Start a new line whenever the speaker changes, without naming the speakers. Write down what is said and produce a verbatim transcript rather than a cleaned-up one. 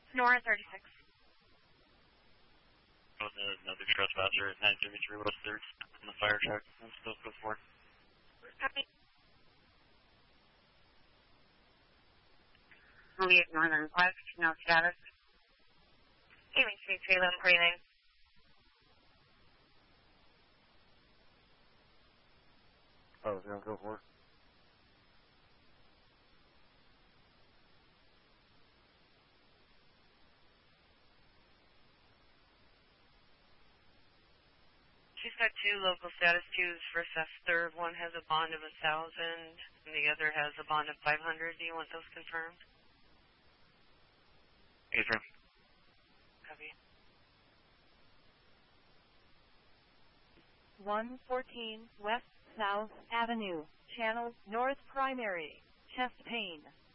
Nora thirty-six.
With another trespasser at nine thirty-three West third in the fire truck. I'm still code four.
Copy.
Juliet Northern Quest, no status.
Giving three three eleven forty-nine.
Oh, it's going to go for it.
She's got two local status twos. First, that's third. One has a bond of a thousand, and the other has a bond of five hundred. Do you want those confirmed?
Affirm.
Copy.
one fourteen West South Avenue, Channel North Primary, chest pain.